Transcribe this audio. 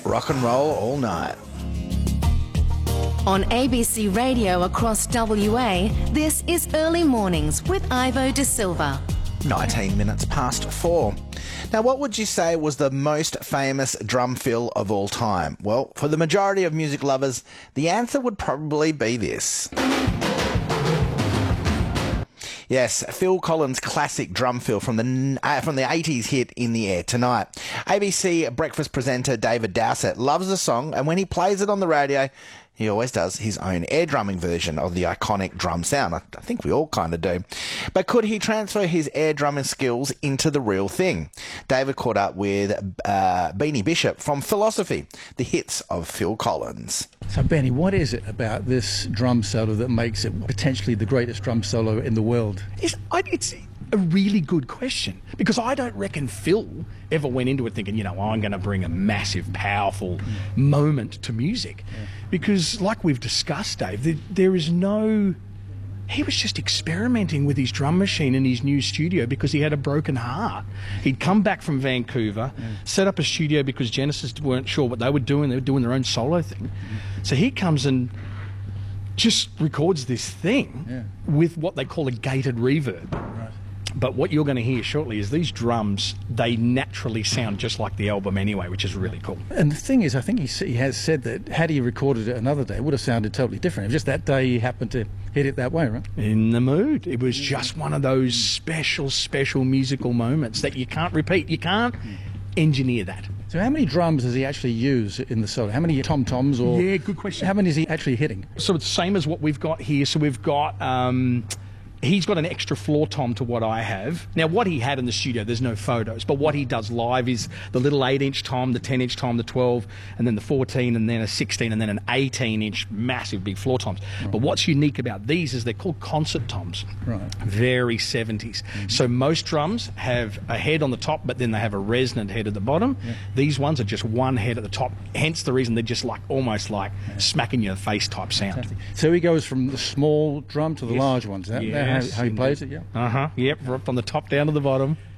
rock and roll all night. On ABC Radio across WA, this is Early Mornings with Ivo De Silva. 19 minutes past 4. Now, what would you say was the most famous drum fill of all time? Well, for the majority of music lovers, the answer would probably be this. Yes, Phil Collins' classic drum fill from the 80s hit In the Air Tonight. ABC breakfast presenter David Dowsett loves the song, and when he plays it on the radio, he always does his own air drumming version of the iconic drum sound. I think we all kind of do. But could he transfer his air drumming skills into the real thing? David caught up with Beanie Bishop from Philosophy, the hits of Phil Collins. So, Benny, what is it about this drum solo that makes it potentially the greatest drum solo in the world? It's a really good question, because I don't reckon Phil ever went into it thinking, I'm going to bring a massive, powerful moment to music. Yeah. Because, like we've discussed, Dave, there is no... He was just experimenting with his drum machine in his new studio because he had a broken heart. He'd come back from Vancouver, set up a studio because Genesis weren't sure what they were doing. They were doing their own solo thing. So he comes and just records this thing with what they call a gated reverb. Right. But what you're going to hear shortly is these drums, they naturally sound just like the album anyway, which is really cool. And the thing is, I think he has said that had he recorded it another day, it would have sounded totally different. It was just that day he happened to hit it that way, right? In the mood. It was just one of those special musical moments that you can't repeat. You can't engineer that. So how many drums does he actually use in the solo? How many tom-toms? Or yeah, good question. How many is he actually hitting? So it's the same as what we've got here. So we've got... he's got an extra floor tom to what I have. Now, what he had in the studio, there's no photos, but what he does live is the little 8-inch tom, the 10-inch tom, the 12, and then the 14, and then a 16, and then an 18-inch massive big floor toms. Right. But what's unique about these is they're called concert toms. Right. Very 70s. So most drums have a head on the top, but then they have a resonant head at the bottom. Yeah. These ones are just one head at the top, hence the reason they're just like almost like smacking your face type sound. Fantastic. So he goes from the small drum to the large ones. How he plays it, yeah. Yep, right from the top down to the bottom.